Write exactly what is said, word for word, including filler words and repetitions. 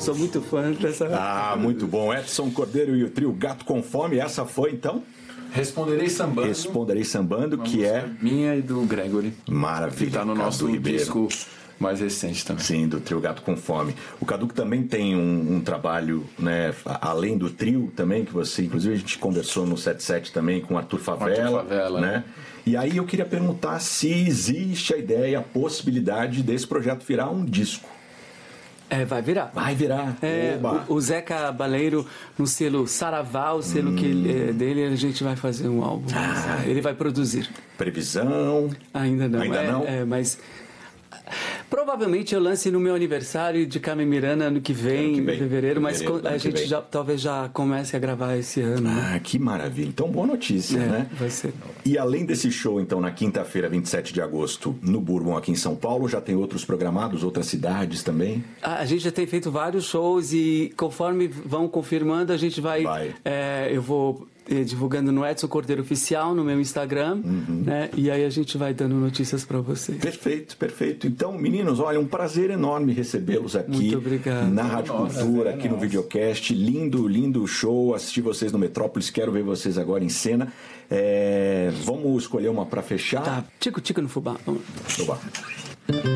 sou muito fã dessa... Ah, muito bom. Edson Cordeiro e o trio Gato com Fome. Essa foi, então? Responderei Sambando. Responderei Sambando, Uma que é... minha e do Gregory. Maravilha. Que tá no Cadu nosso Ribeiro. disco mais recente também. Sim, do trio Gato com Fome. O Cadu que também tem um, um trabalho, né, além do trio também, que você, inclusive a gente conversou no setenta e sete também com o Arthur Favela, Arthur Favela, né? né? E aí eu queria perguntar se existe a ideia, a possibilidade desse projeto virar um disco. É, vai virar. Vai virar. É, o, o Zeca Baleiro, no selo Saravá, o selo hum. que ele, é, dele, a gente vai fazer um álbum. Ah. Ele vai produzir. Previsão? Ainda não. Ainda é, não? É, mas... Provavelmente eu lance no meu aniversário de Carmen Miranda ano que vem, que vem em fevereiro, mas fevereiro, a gente já, talvez já comece a gravar esse ano. Ah, né? Que maravilha. Então, boa notícia, é, né? Vai ser. E além desse show, então, na quinta-feira, vinte e sete de agosto, no Bourbon, aqui em São Paulo, já tem outros programados, outras cidades também? A, a gente já tem feito vários shows e conforme vão confirmando, a gente vai... vai. É, eu vou... divulgando no Edson Cordeiro Oficial, no meu Instagram, uhum. né? E aí a gente vai dando notícias para vocês. Perfeito, perfeito. Então, meninos, olha, um prazer enorme recebê-los aqui. Muito obrigado. Na Rádio Nossa, Cultura, é aqui nossa. no Videocast. Lindo, lindo show. Assisti vocês no Metrópolis, quero ver vocês agora em cena. É... Vamos escolher uma para fechar? Tá, Tico Tico no Fubá. Vamos. Fubá.